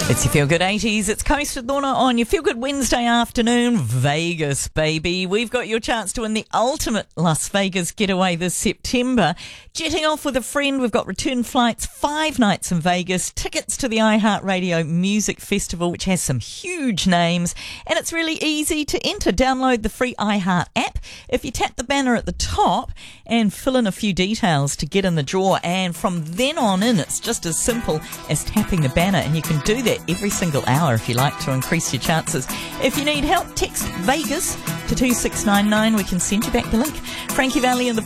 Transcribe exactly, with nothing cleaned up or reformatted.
It's your Feel Good eighties. It's Coast with Lorna on your Feel Good Wednesday afternoon. Vegas, baby. We've got your chance to win the ultimate Las Vegas getaway this September. Jetting off with a friend, we've got return flights, five nights in Vegas, tickets to the iHeartRadio Music Festival, which has some huge names, and it's really easy to enter. Download the free iHeart app. If you tap the banner at the top and fill in a few details to get in the draw, and from then on in, it's just as simple as tapping the banner, and you can do that every single hour if you like to increase your chances. If you need help, text Vegas to two six nine nine. We can send you back the link. Frankie Valli and the